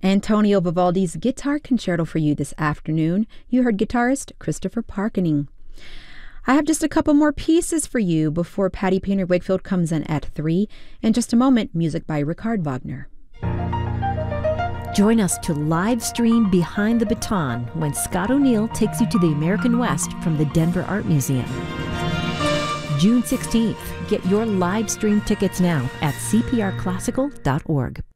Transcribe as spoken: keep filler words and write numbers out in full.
Antonio Vivaldi's Guitar Concerto for you this afternoon. You heard guitarist Christopher Parkening. I have just a couple more pieces for you before Patty Painter Wakefield comes in at three. In just a moment, music by Richard Wagner. Join us to live stream Behind the Baton when Scott O'Neill takes you to the American West from the Denver Art Museum. June sixteenth. Get your live stream tickets now at c p r classical dot org.